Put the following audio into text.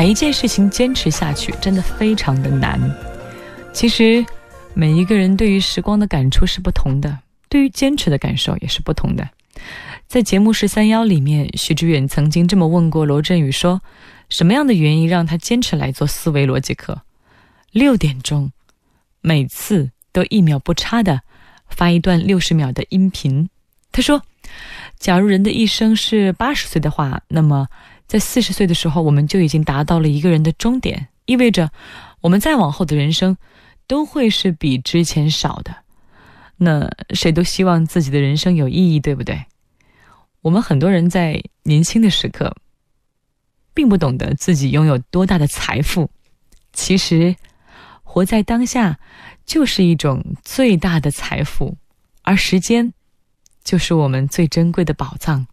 把一件事情坚持下去真的非常的难。其实每一个人对于时光的感触是不同的，对于坚持的感受也是不同的。在节目13-1里面，许知远曾经这么问过罗振宇说，什么样的原因让他坚持来做思维逻辑课？6点钟每次都1秒不差的发一段60秒的音频。他说，假如人的一生是80岁的话，那么在40岁的时候我们就已经达到了一个人的终点，意味着我们再往后的人生都会是比之前少的。那谁都希望自己的人生有意义，对不对？我们很多人在年轻的时刻并不懂得自己拥有多大的财富，其实活在当下就是一种最大的财富，而时间就是我们最珍贵的宝藏。